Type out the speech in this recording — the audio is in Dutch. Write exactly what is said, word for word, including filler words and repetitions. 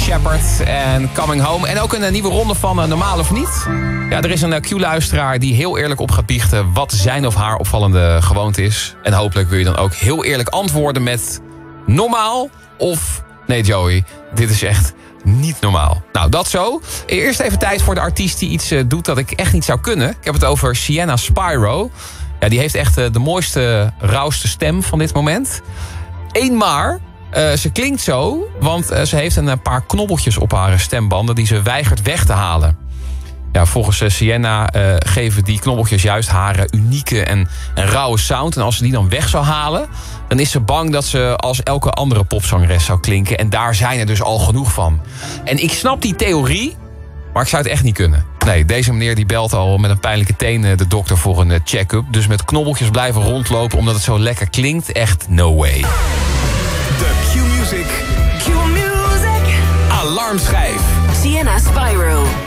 Shepherd en Coming Home. En ook een, een nieuwe ronde van uh, Normaal of Niet. Ja, er is een uh, Q-luisteraar die heel eerlijk op gaat biechten wat zijn of haar opvallende gewoonte is. En hopelijk wil je dan ook heel eerlijk antwoorden met normaal of... Nee, Joey, dit is echt niet normaal. Nou, dat zo. Eerst even tijd voor de artiest die iets uh, doet dat ik echt niet zou kunnen. Ik heb het over Sienna Spyro. Ja, die heeft echt uh, de mooiste, rauwste stem van dit moment. Eén maar... Uh, ze klinkt zo, want uh, ze heeft een uh, paar knobbeltjes op haar stembanden... die ze weigert weg te halen. Ja, volgens uh, Sienna uh, geven die knobbeltjes juist haar uh, unieke en, en rauwe sound. En als ze die dan weg zou halen... dan is ze bang dat ze als elke andere popzangeres zou klinken. En daar zijn er dus al genoeg van. En ik snap die theorie, maar ik zou het echt niet kunnen. Nee, deze meneer die belt al met een pijnlijke teen de dokter voor een uh, check-up. Dus met knobbeltjes blijven rondlopen omdat het zo lekker klinkt, echt no way. De Q-Music. Q-Music. Alarmschijf. Sienna Spyro.